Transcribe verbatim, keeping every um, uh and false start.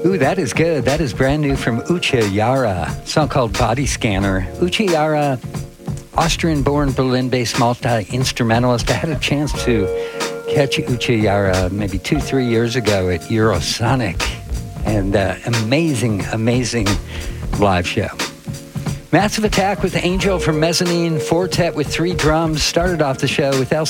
Ooh, that is good. That is brand new from Uche Yara. A song called Body Scanner. Uche Yara, Austrian-born, Berlin-based multi-instrumentalist. I had a chance to catch Uche Yara maybe two, three years ago at Eurosonic. And uh, amazing, amazing live show. Massive Attack with Angel from Mezzanine. Four-tet with three drums. Started off the show with El